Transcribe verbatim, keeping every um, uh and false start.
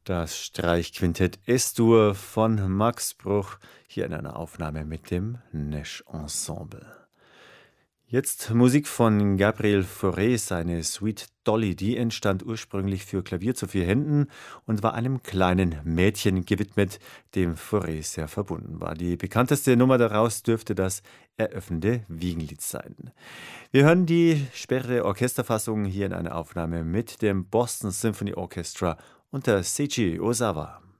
Das Streichquintett S-Dur von Max Bruch, hier in einer Aufnahme mit dem Nesch Ensemble. Jetzt Musik von Gabriel Fauré, seine Suite Dolly, die entstand ursprünglich für Klavier zu vier Händen und war einem kleinen Mädchen gewidmet, dem Fauré sehr verbunden war. Die bekannteste Nummer daraus dürfte das eröffnende Wiegenlied sein. Wir hören die spätere Orchesterfassung hier in einer Aufnahme mit dem Boston Symphony Orchestra unter Seiji Ozawa.